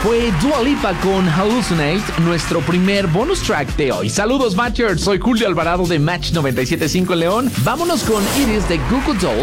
fue Dua Lipa con Hallucinate, nuestro primer bonus track de hoy. Saludos, Matchers, soy Julio Alvarado de Match 97.5 en León. Vámonos con Iris de Goo Goo Dolls.